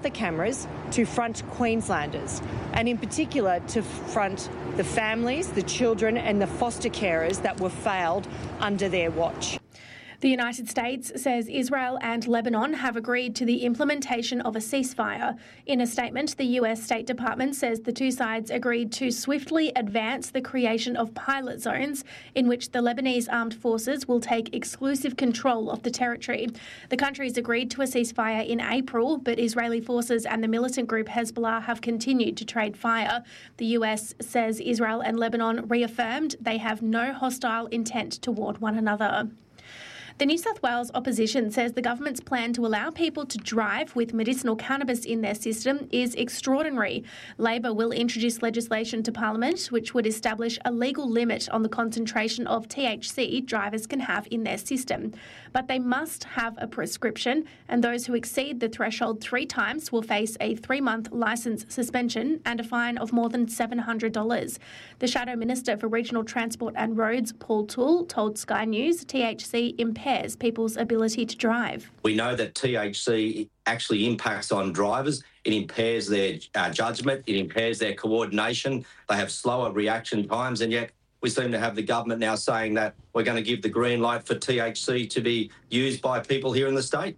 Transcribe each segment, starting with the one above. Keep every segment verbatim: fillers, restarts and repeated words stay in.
the cameras to front Queenslanders, and in particular to front the families, the children and the foster carers that were failed under their watch. The United States says Israel and Lebanon have agreed to the implementation of a ceasefire. In a statement, the U S State Department says the two sides agreed to swiftly advance the creation of pilot zones in which the Lebanese armed forces will take exclusive control of the territory. The countries agreed to a ceasefire in April, but Israeli forces and the militant group Hezbollah have continued to trade fire. The U S says Israel and Lebanon reaffirmed they have no hostile intent toward one another. The New South Wales opposition says the government's plan to allow people to drive with medicinal cannabis in their system is extraordinary. Labor will introduce legislation to Parliament which would establish a legal limit on the concentration of T H C drivers can have in their system. But they must have a prescription, and those who exceed the threshold three times will face a three-month licence suspension and a fine of more than seven hundred dollars. The Shadow Minister for Regional Transport and Roads, Paul Toole, told Sky News T H C impairs people's ability to drive. We know that T H C actually impacts on drivers. It impairs their uh, judgment. It impairs their coordination. They have slower reaction times, and yet we seem to have the government now saying that we're going to give the green light for T H C to be used by people here in the state.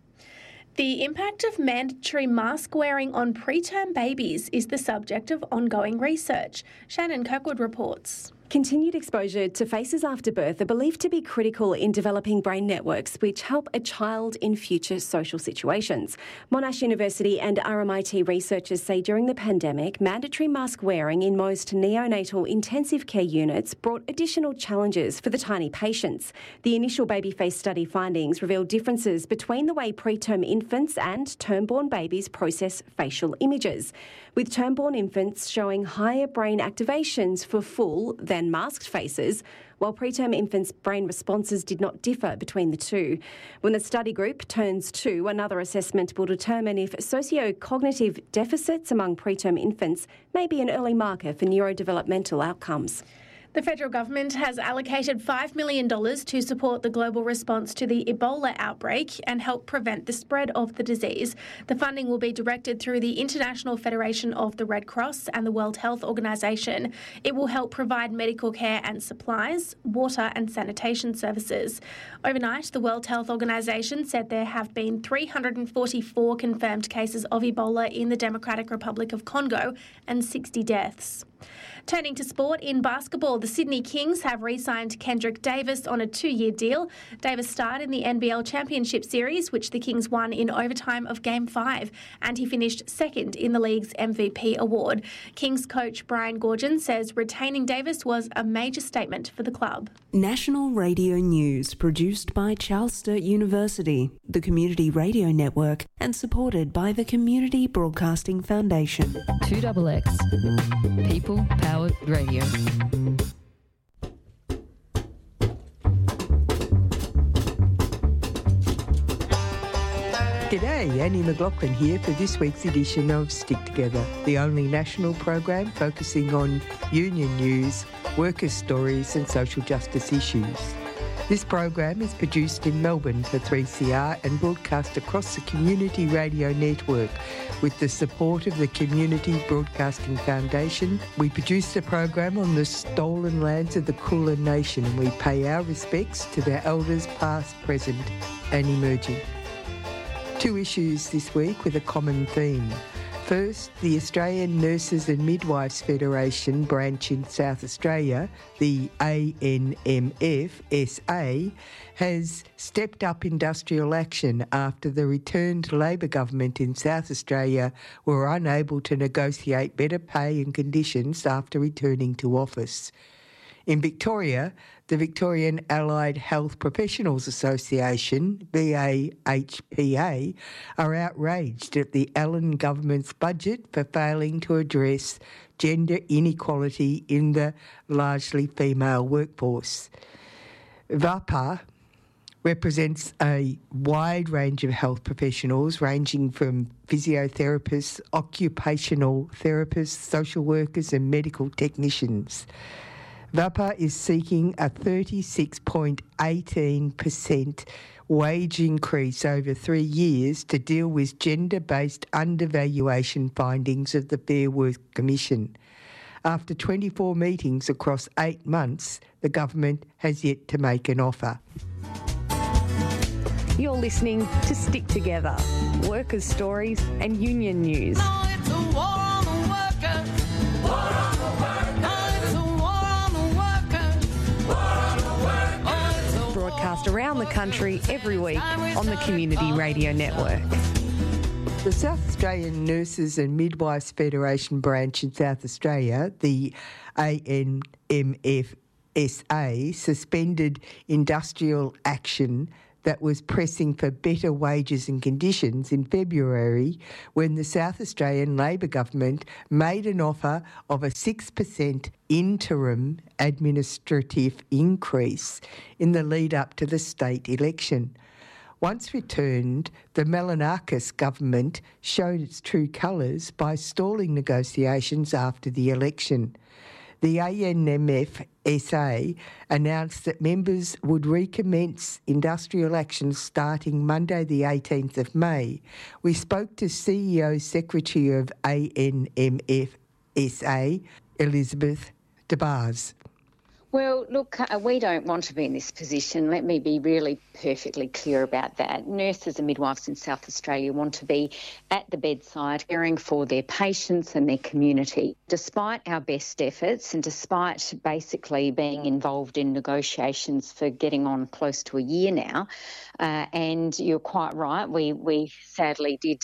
The impact of mandatory mask wearing on preterm babies is the subject of ongoing research. Shannon Kirkwood reports. Continued exposure to faces after birth are believed to be critical in developing brain networks which help a child in future social situations. Monash University and R M I T researchers say during the pandemic, mandatory mask wearing in most neonatal intensive care units brought additional challenges for the tiny patients. The initial baby face study findings revealed differences between the way preterm infants and term-born babies process facial images, with term-born infants showing higher brain activations for full than masked faces, while preterm infants' brain responses did not differ between the two. When the study group turns to another assessment will determine if socio-cognitive deficits among preterm infants may be an early marker for neurodevelopmental outcomes. The federal government has allocated five million dollars to support the global response to the Ebola outbreak and help prevent the spread of the disease. The funding will be directed through the International Federation of the Red Cross and the World Health Organization. It will help provide medical care and supplies, water and sanitation services. Overnight, the World Health Organization said there have been three hundred forty-four confirmed cases of Ebola in the Democratic Republic of Congo and sixty deaths. Turning to sport, in basketball, the Sydney Kings have re-signed Kendrick Davis on a two-year deal. Davis starred in the N B L Championship Series, which the Kings won in overtime of Game five, and he finished second in the league's M V P award. Kings coach Brian Goorjian says retaining Davis was a major statement for the club. National Radio News, produced by Charles Sturt University, the Community Radio Network, and supported by the Community Broadcasting Foundation. two X X. People Powered Radio. G'day, Annie McLaughlin here for this week's edition of Stick Together, the only national program focusing on union news, workers' stories and social justice issues. This program is produced in Melbourne for three C R and broadcast across the Community Radio Network with the support of the Community Broadcasting Foundation. We produce the program on the stolen lands of the Kulin Nation, and we pay our respects to their elders past, present and emerging. Two issues this week with a common theme. First, the Australian Nurses and Midwives Federation branch in South Australia, the A N M F S A, has stepped up industrial action after the returned Labor government in South Australia were unable to negotiate better pay and conditions after returning to office. In Victoria, the Victorian Allied Health Professionals Association, V A H P A, are outraged at the Allen government's budget for failing to address gender inequality in the largely female workforce. V A P A represents a wide range of health professionals ranging from physiotherapists, occupational therapists, social workers and medical technicians. V A P A is seeking a thirty-six point one eight percent wage increase over three years to deal with gender-based undervaluation findings of the Fair Work Commission. After twenty-four meetings across eight months, the government has yet to make an offer. You're listening to Stick Together, workers' stories and union news. No, it's a war on the workers. War on the workers. No, it's a war on the workers. War on the workers. Oh, it's a Broadcast around the country every week on the Community Radio Network. The South Australian Nurses and Midwives Federation branch in South Australia, the A N M F S A, suspended industrial action that was pressing for better wages and conditions in February when the South Australian Labor government made an offer of a six percent interim administrative increase in the lead up to the state election. Once returned, the Malinakis government showed its true colours by stalling negotiations after the election. The A N M F S A announced that members would recommence industrial action starting Monday the eighteenth of May. We spoke to C E O Secretary of A N M F S A, Elizabeth DeBars. Well, look, uh, we don't want to be in this position. Let me be really perfectly clear about that. Nurses and midwives in South Australia want to be at the bedside, caring for their patients and their community. Despite our best efforts and despite basically being involved in negotiations for getting on close to a year now, uh, and you're quite right, we, we sadly did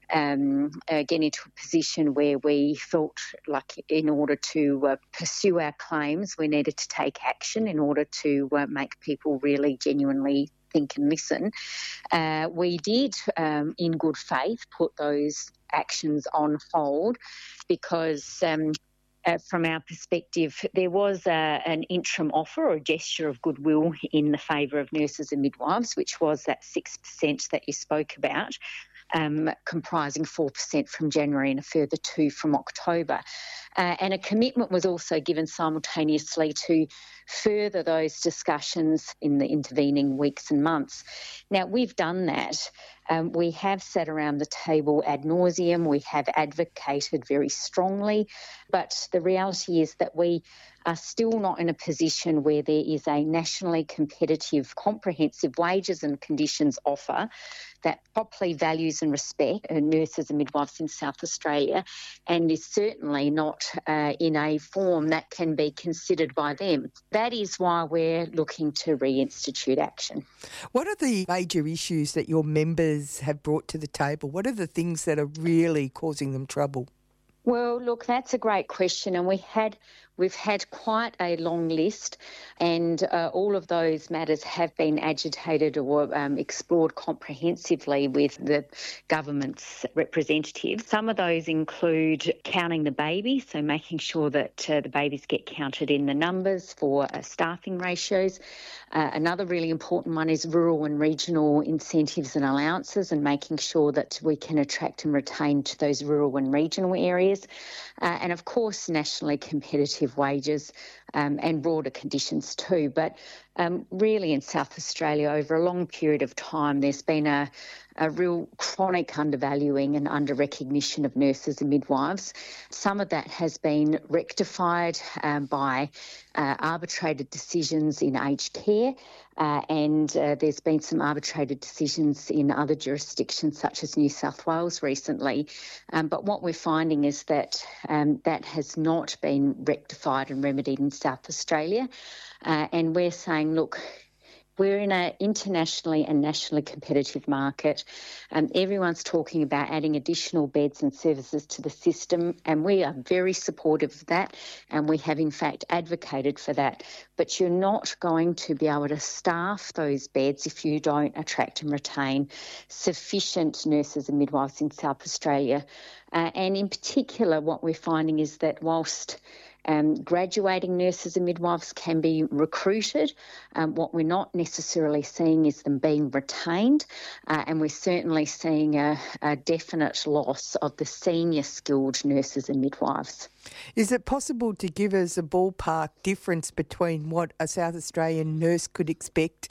Um, uh, get into a position where we felt like in order to uh, pursue our claims, we needed to take action in order to uh, make people really genuinely think and listen. Uh, we did, um, in good faith, put those actions on hold because um, Uh, from our perspective, there was a, an interim offer or a gesture of goodwill in the favour of nurses and midwives, which was that six percent that you spoke about, um, comprising four percent from January and a further two from October. Uh, and a commitment was also given simultaneously to further those discussions in the intervening weeks and months. Now, we've done that. Um, we have sat around the table ad nauseum. We have advocated very strongly. But the reality is that we are still not in a position where there is a nationally competitive, comprehensive wages and conditions offer that properly values and respects nurses and midwives in South Australia, and is certainly not uh, in a form that can be considered by them. That is why we're looking to reinstitute action. What are the major issues that your members have brought to the table? What are the things that are really causing them trouble? Well, look, that's a great question, and we had we've had quite a long list, and uh, all of those matters have been agitated or um, explored comprehensively with the government's representatives. Some of those include counting the babies, so making sure that uh, the babies get counted in the numbers for uh, staffing ratios. Uh, another really important one is rural and regional incentives and allowances, and making sure that we can attract and retain to those rural and regional areas. Uh, and of course, nationally competitive wages um, and broader conditions too. But um, really in South Australia, over a long period of time, there's been a, a real chronic undervaluing and under-recognition of nurses and midwives. Some of that has been rectified um, by uh, arbitrated decisions in aged care, uh, and uh, there's been some arbitrated decisions in other jurisdictions such as New South Wales recently. Um, but what we're finding is that um, that has not been rectified and remedied in South Australia, uh, and we're saying, look, we're in an internationally and nationally competitive market. Um, everyone's talking about adding additional beds and services to the system, and we are very supportive of that, and we have in fact advocated for that. But you're not going to be able to staff those beds if you don't attract and retain sufficient nurses and midwives in South Australia. Uh, and in particular, what we're finding is that whilst Um, graduating nurses and midwives can be recruited, Um, what we're not necessarily seeing is them being retained, uh, and we're certainly seeing a, a definite loss of the senior skilled nurses and midwives. Is it possible to give us a ballpark difference between what a South Australian nurse could expect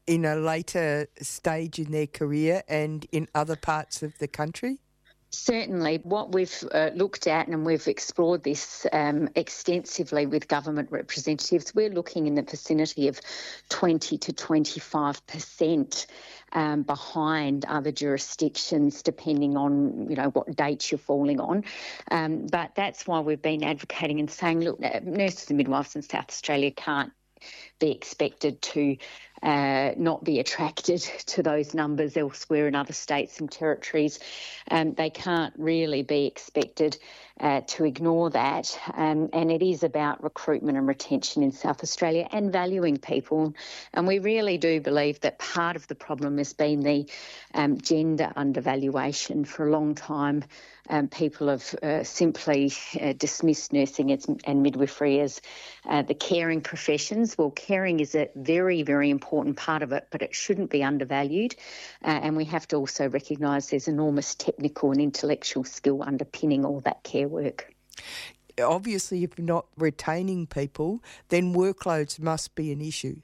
in a later stage in their career and in other parts of the country? Certainly. What we've uh, looked at, and we've explored this um, extensively with government representatives, we're looking in the vicinity of twenty to twenty-five percent um, behind other jurisdictions, depending on, you know, what dates you're falling on. Um, but that's why we've been advocating and saying, look, nurses and midwives in South Australia can't be expected to uh, not be attracted to those numbers elsewhere in other states and territories. Um, they can't really be expected uh, to ignore that. Um, and it is about recruitment and retention in South Australia and valuing people. And we really do believe that part of the problem has been the um, gender undervaluation. For a long time, um, people have uh, simply uh, dismissed nursing as, and midwifery as uh, the caring professions. Well, caring is a very, very important part of it, but it shouldn't be undervalued. Uh, and we have to also recognise there's enormous technical and intellectual skill underpinning all that care work. Obviously, if you're not retaining people, then workloads must be an issue.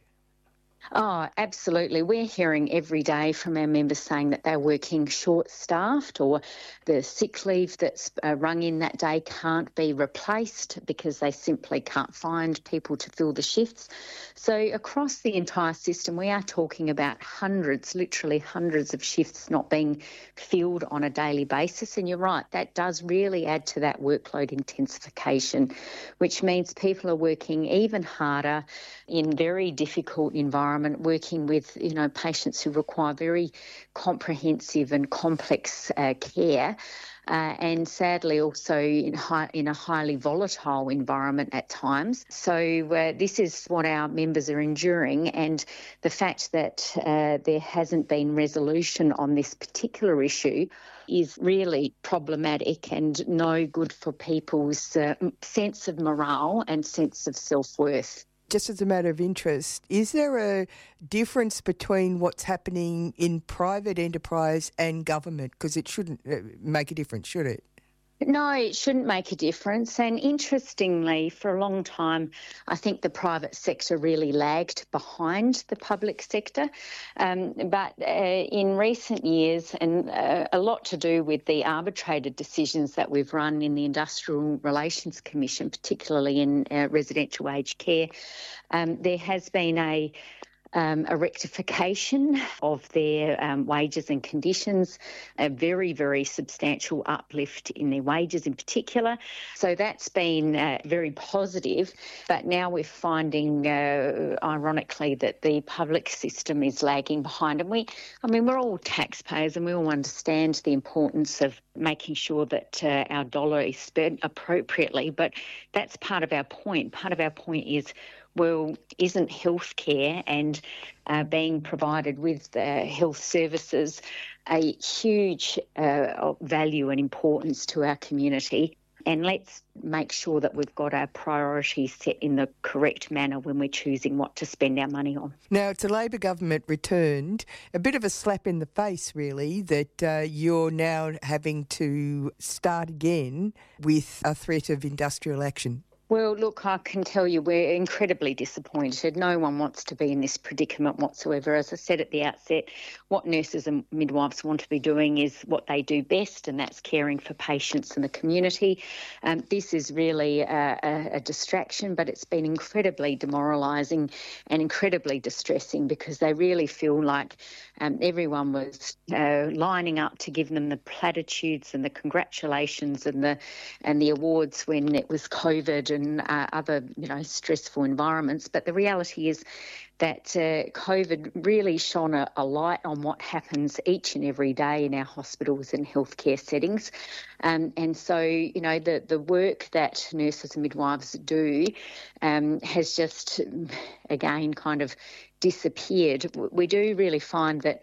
Oh, absolutely. We're hearing every day from our members saying that they're working short-staffed, or the sick leave that's uh, rung in that day can't be replaced because they simply can't find people to fill the shifts. So across the entire system, we are talking about hundreds, literally hundreds of shifts not being filled on a daily basis. And you're right, that does really add to that workload intensification, which means people are working even harder in very difficult environment, working with, you know, patients who require very comprehensive and complex uh, care. Uh, and sadly also in, high, in a highly volatile environment at times. So uh, this is what our members are enduring, and the fact that uh, there hasn't been resolution on this particular issue is really problematic and no good for people's uh, sense of morale and sense of self-worth. Just as a matter of interest, is there a difference between what's happening in private enterprise and government? Because it shouldn't make a difference, should it? No, it shouldn't make a difference. And interestingly, for a long time, I think the private sector really lagged behind the public sector. Um, but uh, in recent years, and uh, a lot to do with the arbitrated decisions that we've run in the Industrial Relations Commission, particularly in uh, residential aged care, um, there has been a Um, a rectification of their um, wages and conditions, a very, very substantial uplift in their wages in particular. So that's been uh, very positive. But now we're finding, uh, ironically, that the public system is lagging behind. And we, I mean, we're all taxpayers and we all understand the importance of making sure that uh, our dollar is spent appropriately. But that's part of our point. Part of our point is, well, isn't healthcare and uh, being provided with uh, health services a huge uh, value and importance to our community? And let's make sure that we've got our priorities set in the correct manner when we're choosing what to spend our money on. Now, it's a Labor government returned. A bit of a slap in the face, really, that uh, you're now having to start again with a threat of industrial action. Well, look, I can tell you we're incredibly disappointed. No one wants to be in this predicament whatsoever. As I said at the outset, what nurses and midwives want to be doing is what they do best, and that's caring for patients and the community. Um, this is really a, a, a distraction, but it's been incredibly demoralising and incredibly distressing because they really feel like um, everyone was uh, lining up to give them the platitudes and the congratulations and the and the awards when it was COVID and and uh, other, you know, stressful environments. But the reality is that uh, COVID really shone a, a light on what happens each and every day in our hospitals and healthcare settings. Um, and so, you know, the, the work that nurses and midwives do um, has just, again, kind of disappeared. We do really find that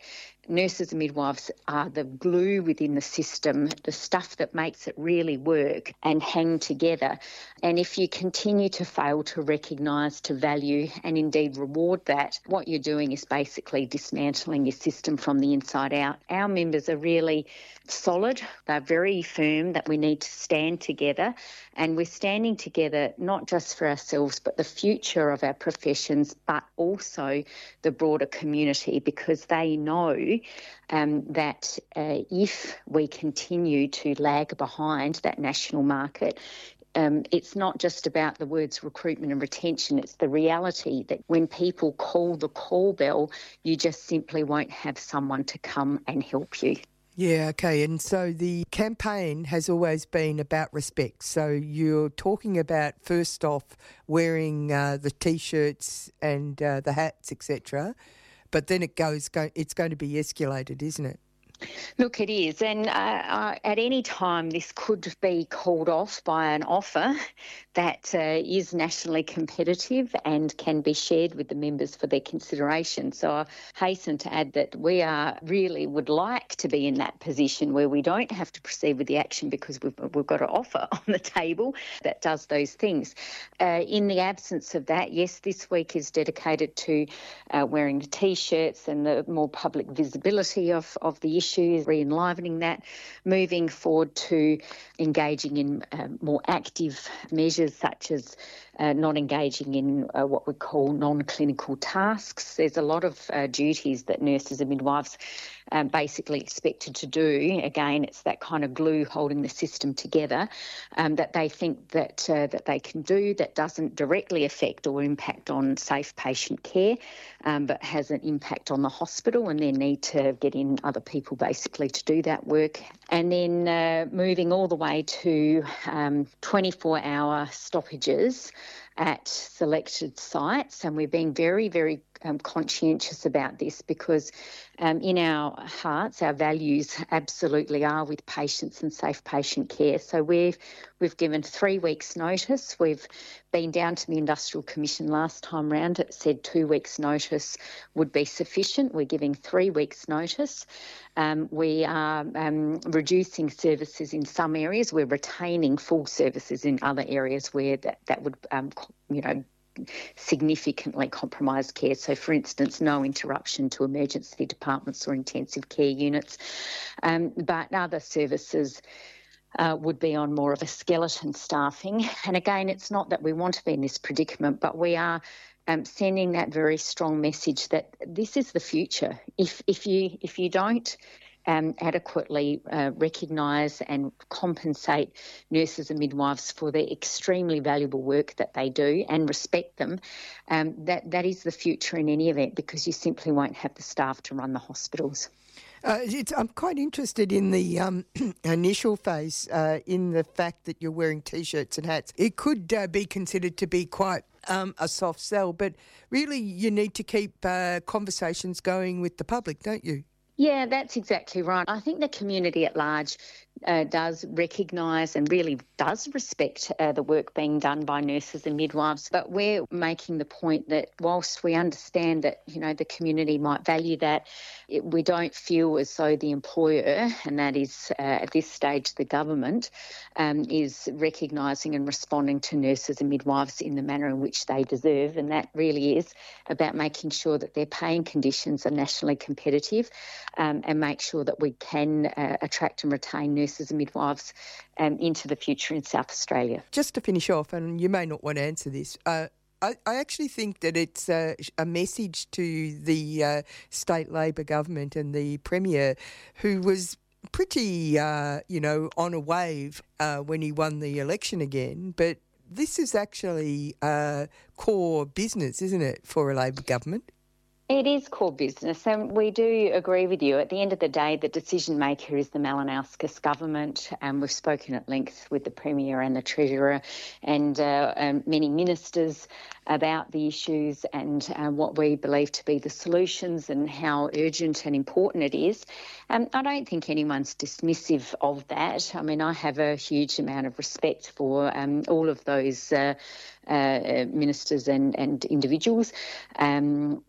nurses and midwives are the glue within the system, the stuff that makes it really work and hang together. And if you continue to fail to recognise, to value and indeed reward that, what you're doing is basically dismantling your system from the inside out. Our members are really solid. They're very firm that we need to stand together, and we're standing together not just for ourselves but the future of our professions, but also the broader community, because they know um, that uh, if we continue to lag behind that national market, Um, it's not just about the words recruitment and retention, it's the reality that when people call the call bell, you just simply won't have someone to come and help you. Yeah, okay. And so the campaign has always been about respect. So you're talking about, first off, wearing uh, the T-shirts and uh, the hats, et cetera. But then it goes, go, it's going to be escalated, isn't it? Look, it is, and uh, uh, at any time this could be called off by an offer that uh, is nationally competitive and can be shared with the members for their consideration. So I hasten to add that we are really would like to be in that position where we don't have to proceed with the action because we've, we've got an offer on the table that does those things. Uh, in the absence of that, yes, this week is dedicated to uh, wearing the T-shirts and the more public visibility of, of the issue. Issues, re-enlivening that, moving forward to engaging in uh, more active measures such as uh, not engaging in uh, what we call non-clinical tasks. There's a lot of uh, duties that nurses and midwives um, basically expected to do. Again, it's that kind of glue holding the system together um, that they think that uh, that they can do that doesn't directly affect or impact on safe patient care, um, but has an impact on the hospital and their need to get in other people basically to do that work. And then uh, moving all the way to um, twenty-four hour stoppages at selected sites, and we're being very, very um, conscientious about this because um, in our hearts, our values absolutely are with patients and safe patient care. So we've we've given three weeks' notice. We've been down to the Industrial Commission last time round. It said two weeks' notice would be sufficient. We're giving three weeks' notice. Um, we are um, reducing services in some areas. We're retaining full services in other areas where that, that would, um, you know, significantly compromise care. So, for instance, no interruption to emergency departments or intensive care units. Um, but other services Uh, would be on more of a skeleton staffing. And again, it's not that we want to be in this predicament, but we are um, sending that very strong message that this is the future. If if you if you don't um, adequately uh, recognise and compensate nurses and midwives for their extremely valuable work that they do and respect them, um, that that is the future in any event, because you simply won't have the staff to run the hospitals. Uh, it's, I'm quite interested in the um, initial phase, uh, in the fact that you're wearing T-shirts and hats. It could uh, be considered to be quite um, a soft sell, but really you need to keep uh, conversations going with the public, don't you? Yeah, that's exactly right. I think the community at large uh, does recognise and really does respect uh, the work being done by nurses and midwives. But we're making the point that whilst we understand that, you know, the community might value that, it, we don't feel as though the employer, and that is uh, at this stage the government, um, is recognising and responding to nurses and midwives in the manner in which they deserve. And that really is about making sure that their paying conditions are nationally competitive, um, and make sure that we can uh, attract and retain nurses and midwives um, into the future in South Australia. Just to finish off, and you may not want to answer this, uh, I, I actually think that it's uh, a message to the uh, state Labor government and the Premier, who was pretty, uh, you know, on a wave uh, when he won the election again. But this is actually uh, core business, isn't it, for a Labor government? It is core business, and we do agree with you. At the end of the day, the decision maker is the Malinauskas government, and we've spoken at length with the Premier and the Treasurer and, uh, and many ministers about the issues and uh, what we believe to be the solutions and how urgent and important it is. Um, I don't think anyone's dismissive of that. I mean, I have a huge amount of respect for um, all of those uh, uh, ministers and, and individuals, um, both professional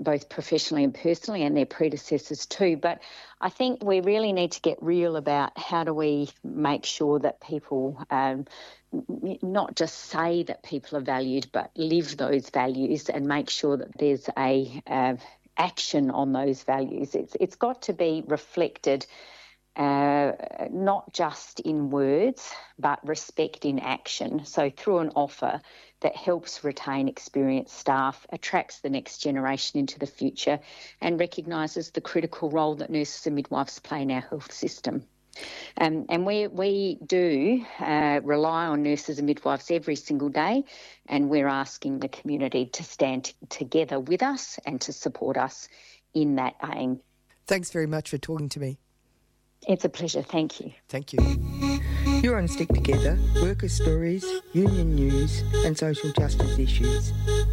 professionally and personally, and their predecessors too. But I think we really need to get real about how do we make sure that people um, not just say that people are valued, but live those values and make sure that there's a uh, action on those values. It's it's got to be reflected uh, not just in words, but respect in action. So through an offer that helps retain experienced staff, attracts the next generation into the future, and recognises the critical role that nurses and midwives play in our health system. Um, and we we do uh, rely on nurses and midwives every single day, and we're asking the community to stand t- together with us and to support us in that aim. Thanks very much for talking to me. It's a pleasure. Thank you. Thank you. You're on Stick Together, worker stories, union news and social justice issues.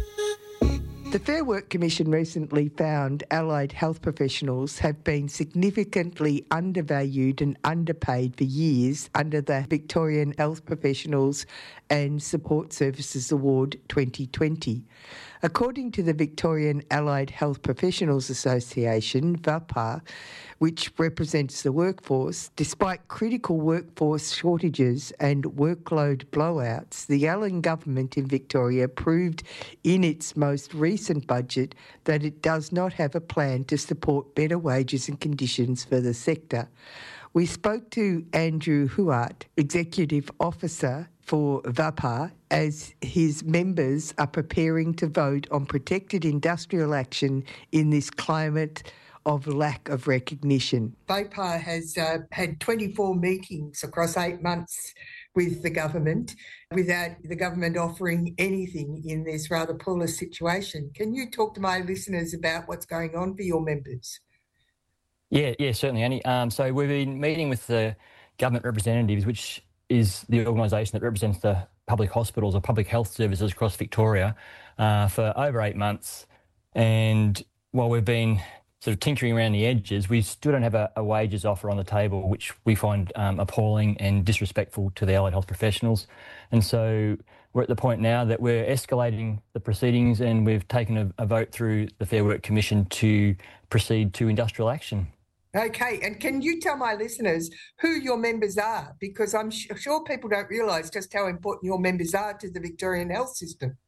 The Fair Work Commission recently found allied health professionals have been significantly undervalued and underpaid for years under the Victorian Health Professionals and Support Services Award twenty twenty. According to the Victorian Allied Health Professionals Association, V A P A, which represents the workforce, despite critical workforce shortages and workload blowouts, the Allen government in Victoria proved in its most recent budget that it does not have a plan to support better wages and conditions for the sector. We spoke to Andrew Huart, Executive Officer for V A P A, as his members are preparing to vote on protected industrial action in this climate of lack of recognition. V A P A has uh, had twenty-four meetings across eight months with the government without the government offering anything in this rather poor situation. Can you talk to my listeners about what's going on for your members? Yeah, yeah, certainly, Annie. Um, so we've been meeting with the government representatives, which is the organisation that represents the public hospitals or public health services across Victoria, uh, for over eight months. And while we've been sort of tinkering around the edges, we still don't have a, a wages offer on the table, which we find um, appalling and disrespectful to the allied health professionals. And so we're at the point now that we're escalating the proceedings, and we've taken a, a vote through the Fair Work Commission to proceed to industrial action. Okay, and can you tell my listeners who your members are? Because I'm sh- sure people don't realise just how important your members are to the Victorian health system.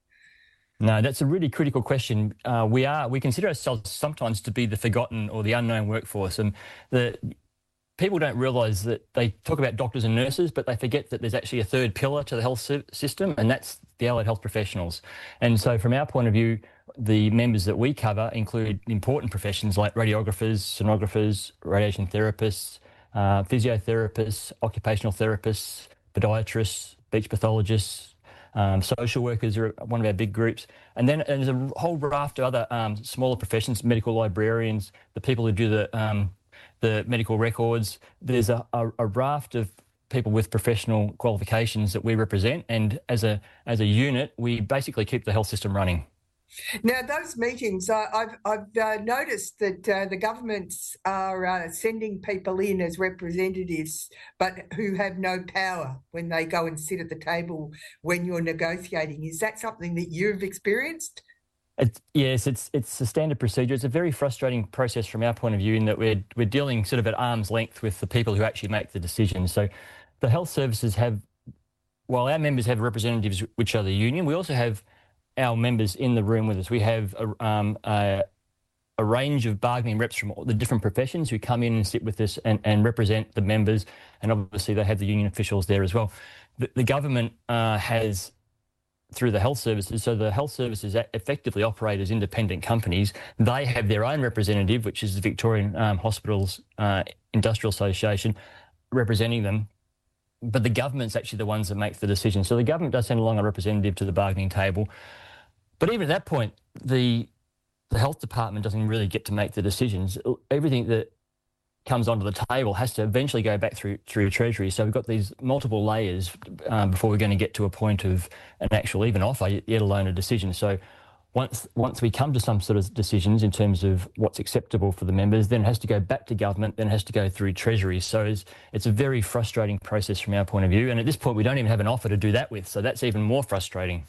No, that's a really critical question. Uh, we are we consider ourselves sometimes to be the forgotten or the unknown workforce, and the people don't realise that they talk about doctors and nurses, but they forget that there's actually a third pillar to the health system, and that's the allied health professionals. And so from our point of view, the members that we cover include important professions like radiographers, sonographers, radiation therapists, uh, physiotherapists, occupational therapists, podiatrists, speech pathologists, um, social workers are one of our big groups. And then and there's a whole raft of other um, smaller professions, medical librarians, the people who do the um, the medical records. There's a, a, a raft of people with professional qualifications that we represent, and as a as a unit, we basically keep the health system running. Now, those meetings, uh, I've, I've uh, noticed that uh, the governments are uh, sending people in as representatives, but who have no power when they go and sit at the table when you're negotiating. Is that something that you've experienced? It's, yes, it's it's a standard procedure. It's a very frustrating process from our point of view in that we're we're dealing sort of at arm's length with the people who actually make the decisions. So the health services have, while our members have representatives which are the union, we also have our members in the room with us. We have a, um, a, a range of bargaining reps from all the different professions who come in and sit with us and, and represent the members, and obviously they have the union officials there as well. The, the government uh, has, through the health services, so the health services effectively operate as independent companies. They have their own representative, which is the Victorian um, Hospitals uh, Industrial Association, representing them. But the government's actually the ones that make the decision. So the government does send along a representative to the bargaining table. But even at that point, the the health department doesn't really get to make the decisions. Everything that comes onto the table has to eventually go back through through Treasury. So we've got these multiple layers um, before we're going to get to a point of an actual even offer, yet alone a decision. So once once we come to some sort of decisions in terms of what's acceptable for the members, then it has to go back to government, then it has to go through Treasury. So it's, it's a very frustrating process from our point of view. And at this point, we don't even have an offer to do that with. So that's even more frustrating.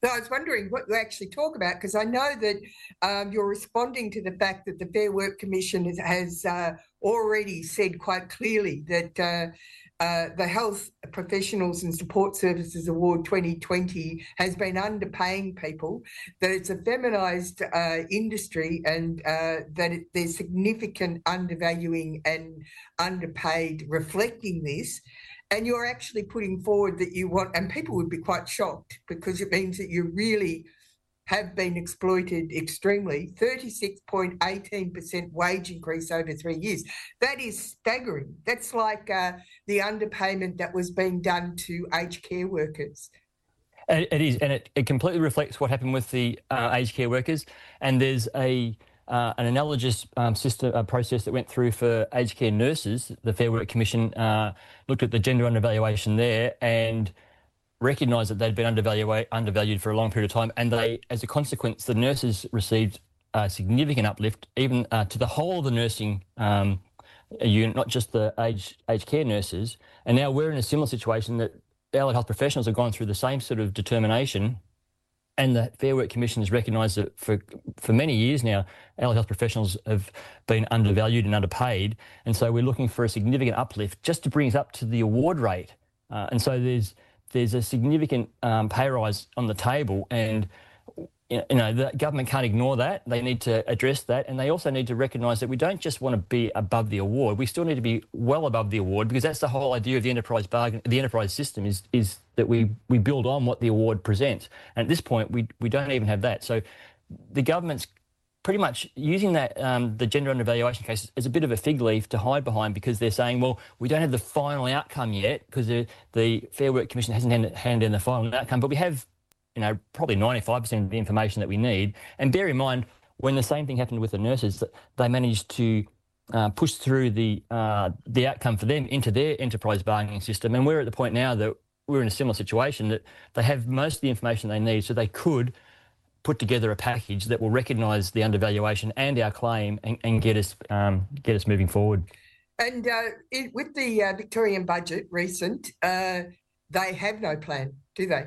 So I was wondering what you actually talk about, because I know that um, you're responding to the fact that the Fair Work Commission has, has uh, already said quite clearly that uh, uh, the Health Professionals and Support Services Award twenty twenty has been underpaying people, that it's a feminised uh, industry, and uh, that it, there's significant undervaluing and underpaid reflecting this. And you're actually putting forward that you want, and people would be quite shocked because it means that you really have been exploited extremely, thirty-six point one eight percent wage increase over three years. That is staggering. That's like uh, the underpayment that was being done to aged care workers. It is, and it, it completely reflects what happened with the uh, aged care workers. And there's a uh, an analogous um, system uh, process that went through for aged care nurses. The Fair Work Commission uh, looked at the gender undervaluation there and recognised that they'd been undervalued, undervalued for a long period of time, and they, as a consequence, the nurses received a significant uplift, even uh, to the whole of the nursing um, unit, not just the aged, aged care nurses. And now we're in a similar situation that allied health professionals have gone through the same sort of determination, and the Fair Work Commission has recognised that for for many years now, allied health professionals have been undervalued and underpaid, and so we're looking for a significant uplift just to bring us up to the award rate. Uh, and so there's there's a significant um, pay rise on the table, and you know the government can't ignore that. They need to address that, and they also need to recognise that we don't just want to be above the award. We still need to be well above the award, because that's the whole idea of the enterprise bargain, the enterprise system is is that we we build on what the award presents. And at this point, we we don't even have that. So the government's pretty much using that um, the gender undervaluation case as a bit of a fig leaf to hide behind, because they're saying, well, we don't have the final outcome yet because the, the Fair Work Commission hasn't handed, handed in the final outcome, but we have, you know, probably ninety-five percent of the information that we need. And bear in mind, when the same thing happened with the nurses, they managed to uh, push through the uh, the outcome for them into their enterprise bargaining system. And we're at the point now that we're in a similar situation, that they have most of the information they need, so they could put together a package that will recognise the undervaluation and our claim, and, and get us um, get us moving forward. And uh, it, with the uh, Victorian budget recent, uh, they have no plan, do they?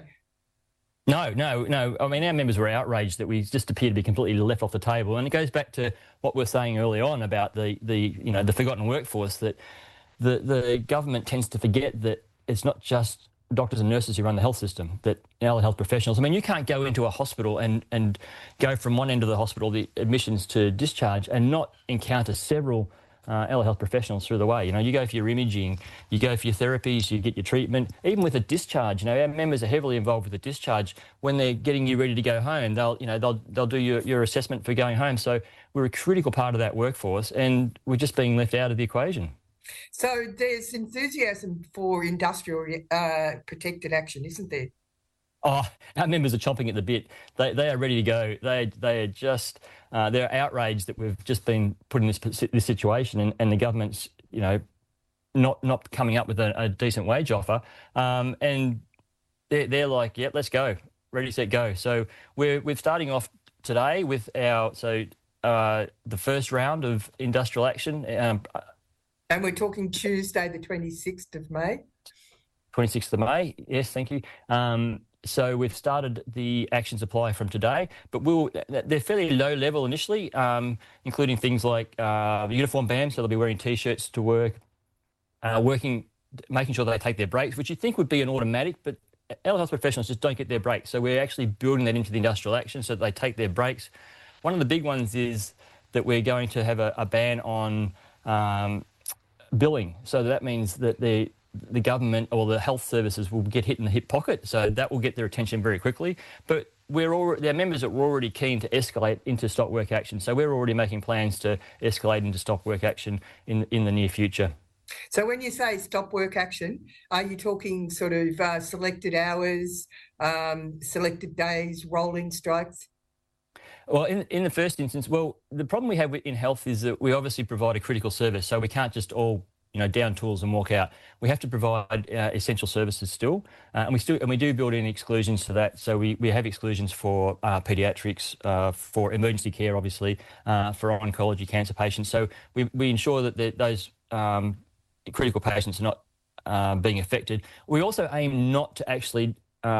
No, no, no. I mean, our members were outraged that we just appear to be completely left off the table, and it goes back to what we were saying early on about the, the you know the forgotten workforce, that the the government tends to forget that it's not just doctors and nurses who run the health system, that allied health professionals. I mean, you can't go into a hospital and, and go from one end of the hospital, the admissions to discharge, and not encounter several uh, allied health professionals through the way. You know, you go for your imaging, you go for your therapies, you get your treatment. Even with a discharge, you know, our members are heavily involved with the discharge. When they're getting you ready to go home, they'll, you know, they'll they'll do your, your assessment for going home. So we're a critical part of that workforce, and we're just being left out of the equation. So there's enthusiasm for industrial uh, protected action, isn't there? Oh, our members are chomping at the bit. They they are ready to go. They they are just uh, they're outraged that we've just been put in this this situation, and, and the government's you know not not coming up with a, a decent wage offer. Um, and they're they're like, yep, let's go, ready, set, go. So we're we're starting off today with our so uh, the first round of industrial action. Um, And we're talking Tuesday, the twenty-sixth of May. twenty-sixth of May, yes, thank you. Um, so we've started the action supply from today, but we'll, they're fairly low level initially, um, including things like uh, uniform bands, so they'll be wearing T-shirts to work, uh, working, making sure they take their breaks, which you think would be an automatic, but allied health professionals just don't get their breaks. So we're actually building that into the industrial action so that they take their breaks. One of the big ones is that we're going to have a, a ban on um, billing. So that means that the the government or the health services will get hit in the hip pocket. So that will get their attention very quickly. But we're already, there are members that were already keen to escalate into stop work action. So we're already making plans to escalate into stop work action in in the near future. So when you say stop work action, are you talking sort of uh, selected hours, um, selected days, rolling strikes? Well, in, in the first instance, well, the problem we have in health is that we obviously provide a critical service, so we can't just all, you know, down tools and walk out. We have to provide uh, essential services still, uh, and we still and we do build in exclusions to that. So we, we have exclusions for uh, paediatrics, uh, for emergency care, obviously, uh, for oncology, cancer patients. So we we ensure that the, those um, critical patients are not uh, being affected. We also aim not to actually Uh,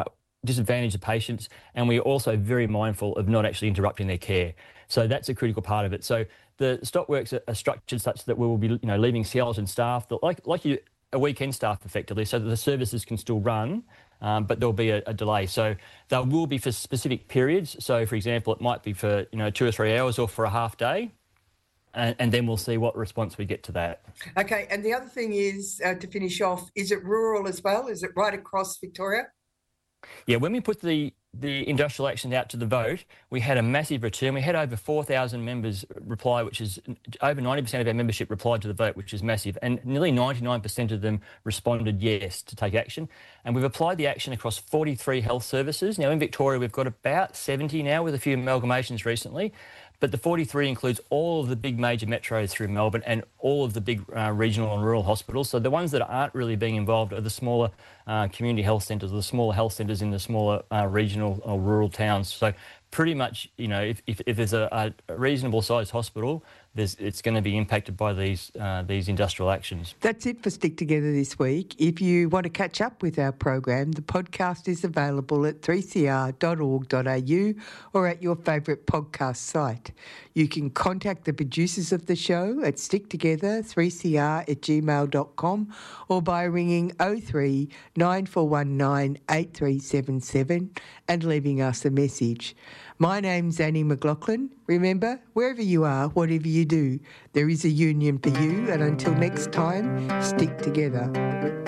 disadvantage the patients, and we're also very mindful of not actually interrupting their care. So that's a critical part of it. So the stop works are, are structured such that we will be, you know, leaving skeleton staff, that like like you, a weekend staff effectively, so that the services can still run, um, but there'll be a, a delay. So they will be for specific periods. So, for example, it might be for, you know, two or three hours or for a half day, and, and then we'll see what response we get to that. Okay, and the other thing is, uh, to finish off, is it rural as well? Is it right across Victoria? Yeah, when we put the, the industrial action out to the vote, we had a massive return. We had over four thousand members reply, which is over ninety percent of our membership replied to the vote, which is massive. And nearly ninety-nine percent of them responded yes to take action. And we've applied the action across forty-three health services. Now, in Victoria, we've got about seventy now, with a few amalgamations recently. But the forty-three includes all of the big major metros through Melbourne and all of the big uh, regional and rural hospitals. So the ones that aren't really being involved are the smaller uh, community health centres, the smaller health centres in the smaller uh, regional or rural towns. So pretty much, you know, if, if, if there's a, a reasonable sized hospital, there's, it's going to be impacted by these uh, these industrial actions. That's it for Stick Together this week. If you want to catch up with our program, the podcast is available at three c r dot org dot a u or at your favourite podcast site. You can contact the producers of the show at sticktogether three c r at gmail dot com or by ringing oh three nine four one nine eight three seven seven and leaving us a message. My name's Annie McLaughlin. Remember, wherever you are, whatever you do, there is a union for you, and until next time, stick together.